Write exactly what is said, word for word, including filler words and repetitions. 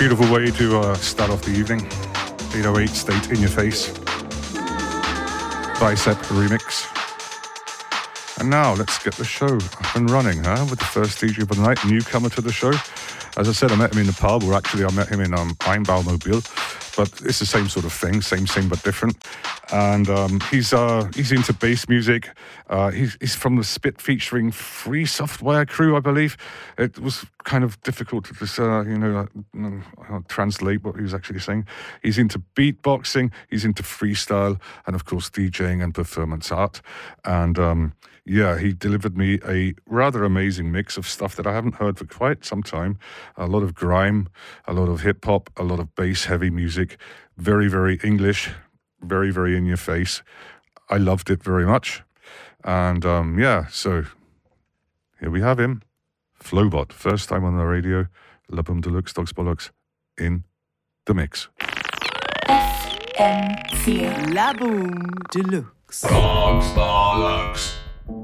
Beautiful way to uh, start off the evening. eight oh eight State In Your Face. Bicep remix. And now let's get the show up and running, huh? With the first D J of the night, newcomer to the show. As I said, I met him in the pub, or actually I met him in um, Einbaumobile. But it's the same sort of thing, same, same, but different. And um, he's uh, he's into bass music. Uh, he's, he's from the Spit featuring Free Software crew, I believe. It was kind of difficult to just, uh, you know, uh, translate what he was actually saying. He's into beatboxing, he's into freestyle, and of course DJing and performance art. And um, yeah, he delivered me a rather amazing mix of stuff that I haven't heard for quite some time. A lot of grime, a lot of hip hop, a lot of bass heavy music. Very, very English, very, very in your face. I loved it very much. And um, yeah, so here we have him. Flowbot, first time on the radio. La Boom Deluxe, Dogs Bollocks in the mix. F M vier. La Boom Deluxe. Dogs Bollocks.